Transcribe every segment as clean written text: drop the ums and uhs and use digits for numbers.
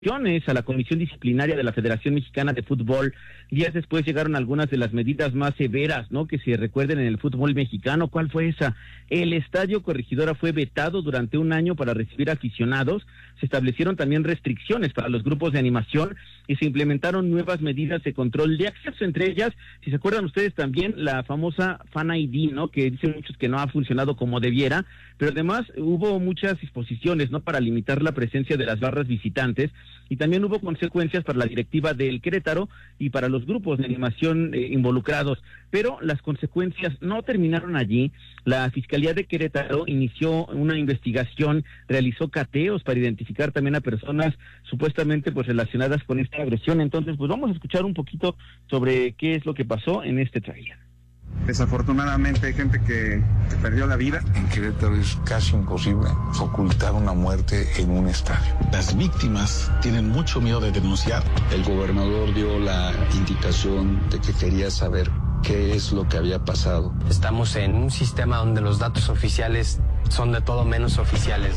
a la Comisión Disciplinaria de la Federación Mexicana de Fútbol. Días después llegaron algunas de las medidas más severas, ¿no?, que se recuerden en el fútbol mexicano. ¿Cuál fue esa? El Estadio Corregidora fue vetado durante un año para recibir aficionados. Se establecieron también restricciones para los grupos de animación y se implementaron nuevas medidas de control de acceso, entre ellas, si se acuerdan ustedes también, la famosa Fan ID, ¿no?, que dicen muchos que no ha funcionado como debiera, pero además hubo muchas disposiciones, ¿no?, para limitar la presencia de las barras visitantes, y también hubo consecuencias para la directiva del Querétaro y para los grupos de animación involucrados. Pero las consecuencias no terminaron allí. La Fiscalía de Querétaro inició una investigación, realizó cateos para identificar también a personas supuestamente pues relacionadas con esta agresión. Entonces, pues vamos a escuchar un poquito sobre qué es lo que pasó en este tráiler. Desafortunadamente hay gente que perdió la vida. En Querétaro es casi imposible ocultar una muerte en un estadio. Las víctimas tienen mucho miedo de denunciar. El gobernador dio la indicación de que quería saber qué es lo que había pasado. Estamos en un sistema donde los datos oficiales son de todo menos oficiales.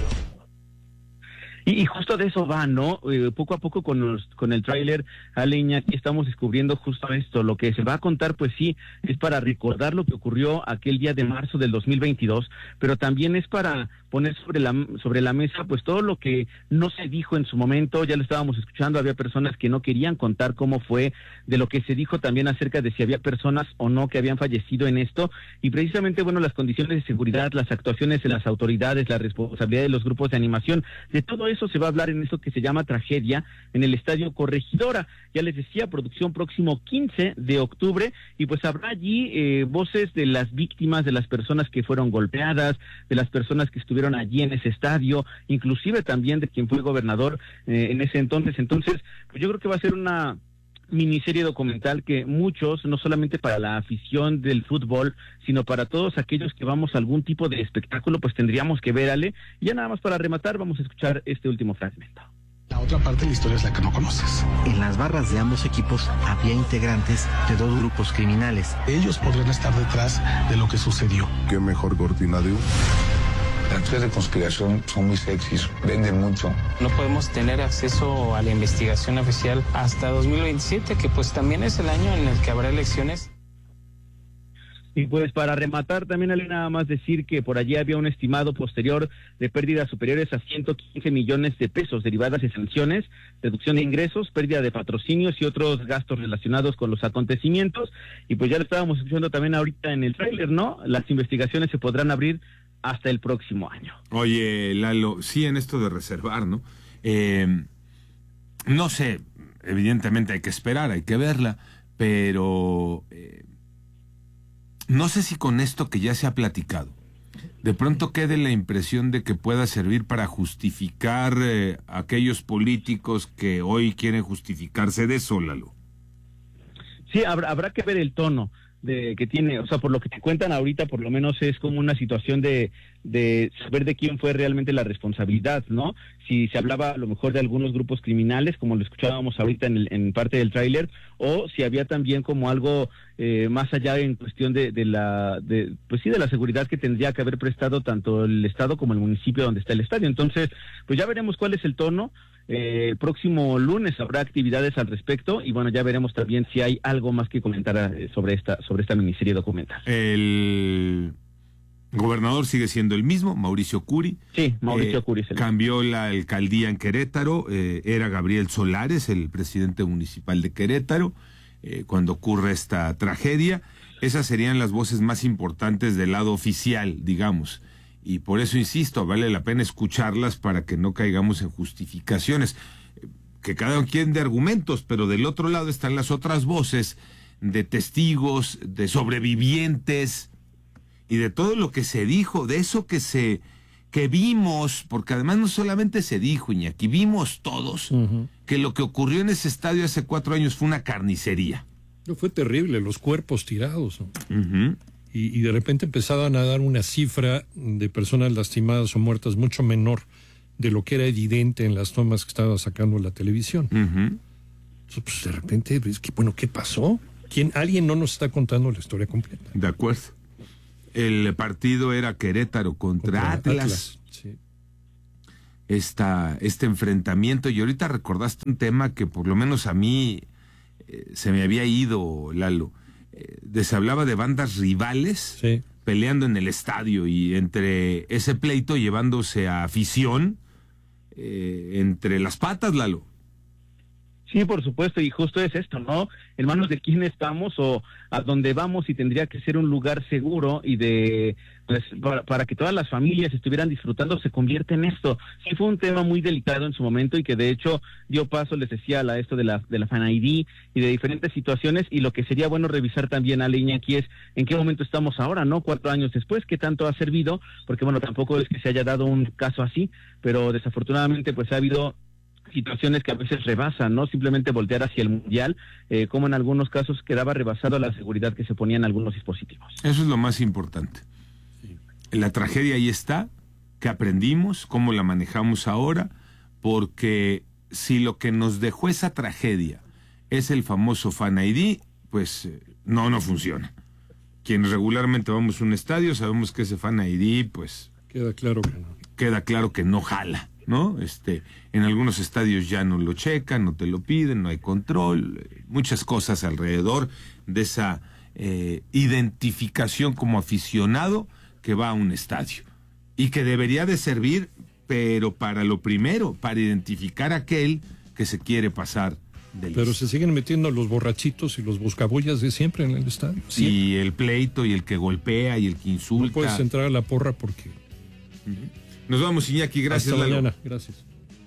Y justo de eso va, ¿no? Poco a poco con el tráiler, Aleña, aquí estamos descubriendo justo esto. Lo que se va a contar, pues sí, es para recordar lo que ocurrió aquel día de marzo del 2022, pero también es para poner sobre la mesa, pues todo lo que no se dijo en su momento. Ya lo estábamos escuchando, había personas que no querían contar cómo fue, de lo que se dijo también acerca de si había personas o no que habían fallecido en esto, y precisamente, bueno, las condiciones de seguridad, las actuaciones de las autoridades, la responsabilidad de los grupos de animación, de todo eso se va a hablar en esto que se llama Tragedia en el Estadio Corregidora. Ya les decía, producción próximo 15 de octubre, y pues habrá allí voces de las víctimas, de las personas que fueron golpeadas, de las personas que estuvieron allí en ese estadio, inclusive también de quien fue gobernador en ese entonces. Entonces, pues yo creo que va a ser una miniserie documental que muchos, no solamente para la afición del fútbol, sino para todos aquellos que vamos a algún tipo de espectáculo, pues tendríamos que ver, Ale. Y ya nada más para rematar, vamos a escuchar este último fragmento. La otra parte de la historia es la que no conoces. En las barras de ambos equipos había integrantes de dos grupos criminales. Ellos podrían estar detrás de lo que sucedió. ¿Qué mejor cortina de humo? Las teorías de conspiración son muy sexys, venden mucho. No podemos tener acceso a la investigación oficial hasta 2027, que pues también es el año en el que habrá elecciones. Y pues para rematar también, Ale, nada más decir que por allí había un estimado posterior de pérdidas superiores a 115 millones de pesos derivadas de sanciones, reducción de ingresos, pérdida de patrocinios y otros gastos relacionados con los acontecimientos. Y pues ya lo estábamos escuchando también ahorita en el tráiler, ¿no? Las investigaciones se podrán abrir hasta el próximo año. Oye, Lalo, sí, en esto de reservar, ¿no? No sé, evidentemente hay que esperar, hay que verla, pero no sé si con esto que ya se ha platicado, de pronto quede la impresión de que pueda servir para justificar a aquellos políticos que hoy quieren justificarse de eso, Lalo. Sí, habrá que ver el tono que tiene, o sea, por lo que te cuentan ahorita, por lo menos es como una situación de saber de quién fue realmente la responsabilidad, ¿no? Si se hablaba a lo mejor de algunos grupos criminales, como lo escuchábamos ahorita en parte del tráiler, o si había también como algo más allá en cuestión de la seguridad que tendría que haber prestado tanto el Estado como el municipio donde está el estadio. Entonces, pues ya veremos cuál es el tono. El próximo lunes habrá actividades al respecto y bueno, ya veremos también si hay algo más que comentar sobre esta miniserie documental. El gobernador sigue siendo el mismo, Mauricio Curi. Sí, Mauricio Curi es el cambió la alcaldía en Querétaro, era Gabriel Solares, el presidente municipal de Querétaro, cuando ocurre esta tragedia. Esas serían las voces más importantes del lado oficial, digamos. Y por eso insisto, vale la pena escucharlas para que no caigamos en justificaciones, que cada quien de argumentos, pero del otro lado están las otras voces de testigos, de sobrevivientes y de todo lo que se dijo, de eso que vimos, porque además no solamente se dijo, Iñaki, vimos todos que lo que ocurrió en ese estadio hace 4 años fue una carnicería. Fue terrible, los cuerpos tirados, ¿no? Y de repente empezaban a dar una cifra de personas lastimadas o muertas mucho menor de lo que era evidente en las tomas que estaba sacando la televisión. Entonces, pues de repente, ¿qué pasó? Alguien no nos está contando la historia completa. De acuerdo. El partido era Querétaro contra Atlas. Sí. este enfrentamiento. Y ahorita recordaste un tema que por lo menos a mí se me había ido, Lalo. Se hablaba de bandas rivales peleando en el estadio y entre ese pleito llevándose a afición entre las patas, Lalo. Sí, por supuesto, y justo es esto, ¿no? En manos de quién estamos o a dónde vamos, y tendría que ser un lugar seguro y pues para que todas las familias estuvieran disfrutando, se convierte en esto. Sí, fue un tema muy delicado en su momento y que de hecho dio paso, les decía, a esto de la Fan ID y de diferentes situaciones, y lo que sería bueno revisar también, Ale, Iñaki, es en qué momento estamos ahora, ¿no? 4 años después, ¿qué tanto ha servido? Porque bueno, tampoco es que se haya dado un caso así, pero desafortunadamente pues ha habido situaciones que a veces rebasan, ¿no? Simplemente voltear hacia el mundial, como en algunos casos quedaba rebasado la seguridad que se ponía en algunos dispositivos. Eso es lo más importante. Sí. La tragedia ahí está, que aprendimos, cómo la manejamos ahora, porque si lo que nos dejó esa tragedia es el famoso Fan ID, pues no funciona. Quienes regularmente vamos a un estadio sabemos que ese Fan ID, pues... Queda claro que no jala, ¿no? En algunos estadios ya no lo checan, no te lo piden, no hay control, muchas cosas alrededor de esa identificación como aficionado que va a un estadio y que debería de servir, pero para lo primero, para identificar a aquel que se quiere pasar del... Pero se siguen metiendo los borrachitos y los buscabullas de siempre en el estadio. Siempre. Y el pleito y el que golpea y el que insulta. No puedes entrar a la porra porque... Nos vamos, Iñaki, gracias. Hasta mañana, gracias.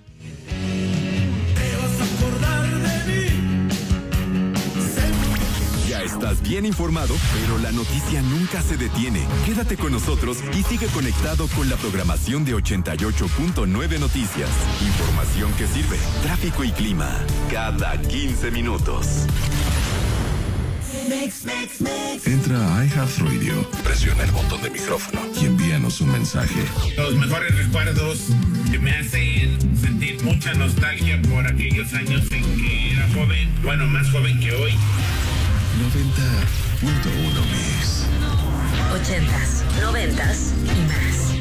Ya estás bien informado, pero la noticia nunca se detiene. Quédate con nosotros y sigue conectado con la programación de 88.9 Noticias. Información que sirve, tráfico y clima, cada 15 minutos. Entra a iHeartRadio, presiona el botón de micrófono y envíanos un mensaje. Los mejores recuerdos que me hacen sentir mucha nostalgia por aquellos años en que era joven, bueno, más joven que hoy. 90.1 Mix. 80s, 90s y más.